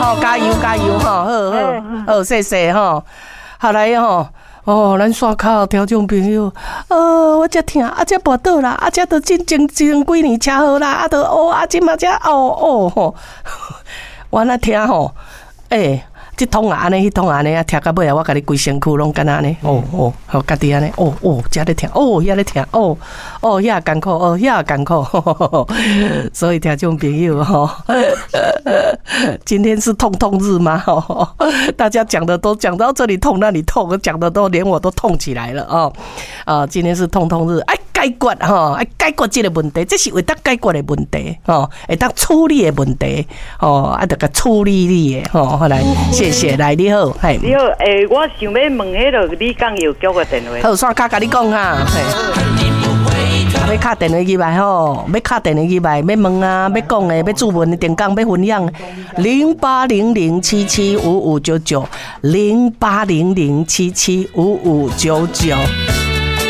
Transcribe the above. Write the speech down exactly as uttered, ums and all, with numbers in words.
哦，加油加油吼，好好好，谢谢吼。好来吼，哦，咱刷卡听众朋友，呃，我才听，啊，才跋倒啦，啊，才都进前前几年车祸啦，啊，都哦，啊，即嘛才哦哦吼，我那听吼，诶。这通啊，安尼，迄通啊，安尼啊，听到尾啊，我甲你规身躯拢干安尼，哦哦，好家己安尼，哦哦，遮咧听，哦遐咧听，哦哦遐艰苦，哦遐艰苦，呵呵呵所以听众朋友吼，今天是痛痛日吗？吼，大家讲的都讲到这里痛那里痛，讲的都连我都痛起来了哦。啊，今天是痛痛日，哎，解决吼，哎，解决这个问题，这是会当解决的问题，吼，会当处理的问题，哦，啊，得个处理你的，吼，好来。谢谢，来你好，嘿。 你好，诶，我想要问迄个李港有叫个电话。 好，线卡甲你讲哈，嘿。要敲电话入来吼，要敲电话入来，要问啊，要讲的，要注文的，电讲要分享，零八零零七七五五九九，零八零零七七五五九九。